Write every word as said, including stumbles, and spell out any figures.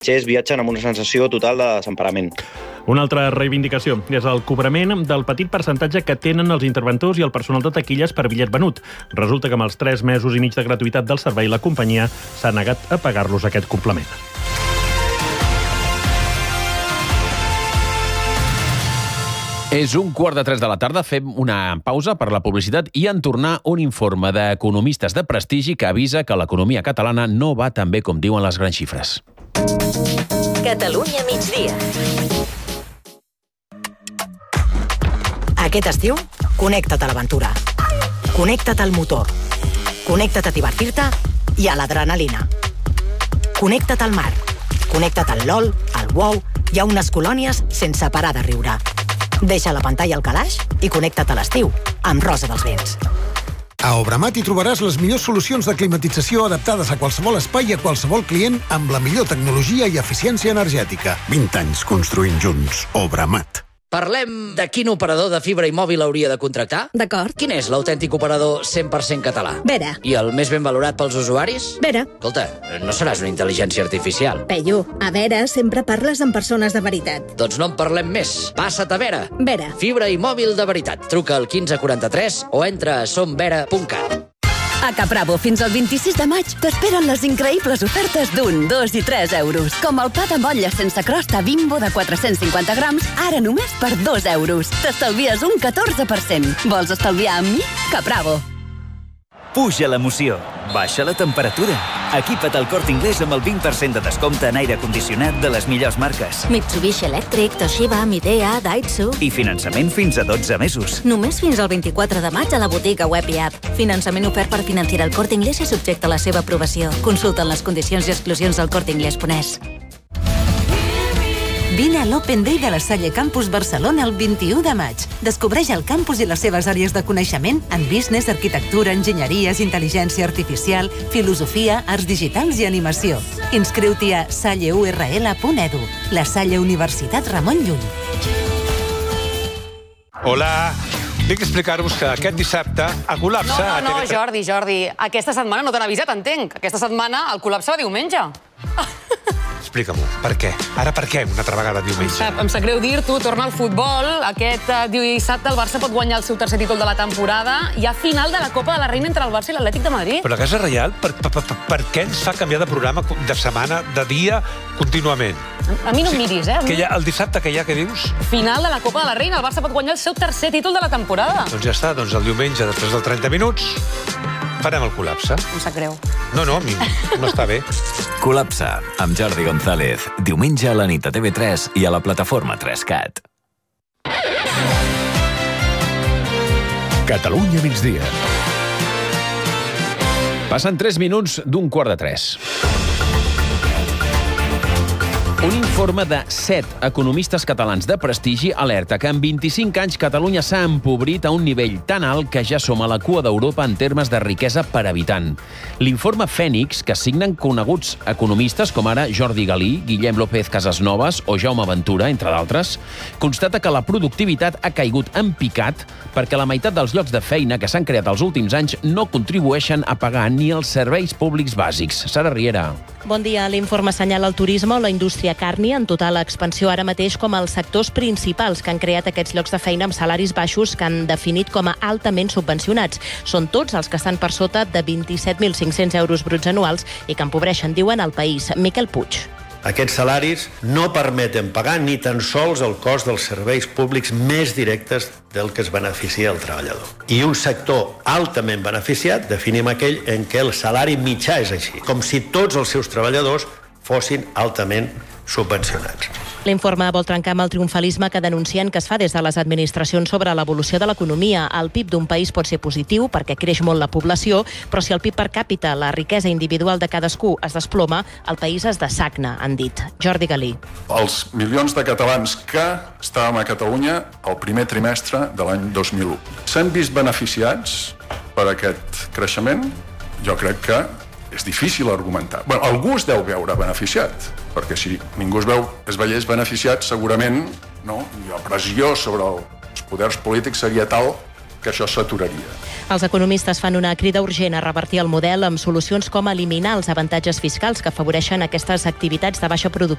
Els viatgen amb una sensació total de desemparament. Una altra reivindicació és el cobrament del petit percentatge que tenen els interventors i el personal de taquilles per bitllet venut. Resulta que amb els tres mesos i mig de gratuïtat del servei la companyia s'ha negat a pagar-los aquest complement. És un quart de tres de la tarda, fem una pausa per la publicitat i en tornar un informe d'economistes de prestigi que avisa que l'economia catalana no va tan bé com diuen les grans xifres. Catalunya migdia. Aquest estiu, connecta't a l'aventura. Connecta't al motor. Connecta't a divertir-te i a l'adrenalina. Connecta't al mar. Connecta't al LOL, al WoW i a unes colònies sense parar de riure. Deixa la pantalla al calaix i connecta't a l'estiu amb Rosa dels Vents. A Obramat hi trobaràs les millors solucions de climatització adaptades a qualsevol espai i a qualsevol client amb la millor tecnologia i eficiència energètica. vint anys construint junts. Obramat. Parlem de quin operador de fibra i mòbil hauria de contractar? D'acord. Quin és l'autèntic operador cent per cent català? Vera. I el més ben valorat pels usuaris? Vera. Escolta, no seràs una intel·ligència artificial. Peyu, a Vera sempre parles amb persones de veritat. Doncs no en parlem més. Passa't a Vera. Vera. Fibra i mòbil de veritat. Truca al quinze quaranta-tres o entra a somvera punt cat. A Capravo, fins al vint-i-sis de maig, t'esperen les increïbles ofertes d'un, dos i tres euros. Com el pa de motlla sense crosta Bimbo de quatre-cents cinquanta grams, ara només per dos euros. T'estalvies un catorze per cent. Vols estalviar amb mi? Capravo. Puja l'emoció, baixa la temperatura. Equipa't al Corte Inglés amb el vint per cent de descompte en aire condicionat de les millors marques. Mitsubishi Electric, Toshiba, Midea, Daihatsu... I finançament fins a dotze mesos. Només fins al vint-i-quatre de maig a la botiga web i app. Finançament ofert per Financiera El Corte Inglés i subjecte a la seva aprovació. Consulta les condicions i exclusions al corte inglés punt es. Vine a l'Open Day de la Salle Campus Barcelona el vint-i-u de maig. Descobreix el campus i les seves àrees de coneixement en business, arquitectura, enginyeries, intel·ligència artificial, filosofia, arts digitals i animació. Inscriu-t'hi a salle u erre ele punt edu. La Salle Universitat Ramon Llull. Hola. Vinc a explicar-vos que aquest dissabte a col·lapse... No, no, no, Jordi, Jordi. Aquesta setmana no t'han avisat, entenc. Aquesta setmana el col·lapse va diumenge. Explica-m'ho, per què? Ara per què una altra vegada diumenge? Em sap greu dir-t'ho, torna al futbol. Aquest dissabte el Barça pot guanyar el seu tercer títol de la temporada. Hi ha final de la Copa de la Reina entre el Barça i l'Atlètic de Madrid. Però la Casa Reial, per, per, per, per què ens fa canviar de programa de setmana, de dia, contínuament? A mi no em miris, eh? Que hi ha, el dissabte que hi ha, què dius? Final de la Copa de la Reina. El Barça pot guanyar el seu tercer títol de la temporada. Doncs ja està, doncs el diumenge, després dels trenta minuts, farem el col·lapse. Em sap greu. No, no, a mi m'està bé. Col·lapse, amb Jordi González. Diumenge a la nit a T V tres i a la plataforma tres cat. Catalunya migdia. Passen tres minuts d'un quart de tres. Un informe de set economistes catalans de prestigi alerta que en vint-i-cinc anys Catalunya s'ha empobrit a un nivell tan alt que ja som a la cua d'Europa en termes de riquesa per habitant. L'informe Fènix, que signen coneguts economistes com ara Jordi Galí, Guillem López Casasnovas o Jaume Ventura, entre d'altres, constata que la productivitat ha caigut en picat perquè la meitat dels llocs de feina que s'han creat els últims anys no contribueixen a pagar ni els serveis públics bàsics. Sara Riera. Bon dia. L'informe assenyala el turisme o la indústria càrnia en total expansió ara mateix com els sectors principals que han creat aquests llocs de feina amb salaris baixos que han definit com a altament subvencionats. Són tots els que estan per sota de vint-i-set mil cinc-cents euros bruts anuals i que empobreixen, diuen, el país. Miquel Puig. Aquests salaris no permeten pagar ni tan sols el cost dels serveis públics més directes del que es beneficia el treballador. I un sector altament beneficiat definim aquell en què el salari mitjà és així, com si tots els seus treballadors fossin altament subvencionats. L'informe vol trencar amb el triomfalisme que denuncien que es fa des de les administracions sobre l'evolució de l'economia. El P I B d'un país pot ser positiu perquè creix molt la població, però si el P I B per càpita, la riquesa individual de cadascú, es desploma, el país es dessagna, han dit. Jordi Galí. Els milions de catalans que estàvem a Catalunya el primer trimestre de l'any dos mil u s'han vist beneficiats per aquest creixement? Jo crec que és difícil argumentar. Bueno, algú es deu veure beneficiat, perquè si ningú es veu, es veiés beneficiat, segurament no, la pressió sobre els poders polítics seria tal que això s'aturaria. Els economistes fan una crida urgent a revertir el model amb solucions com eliminar els avantatges fiscals que afavoreixen aquestes activitats de baixa productivitat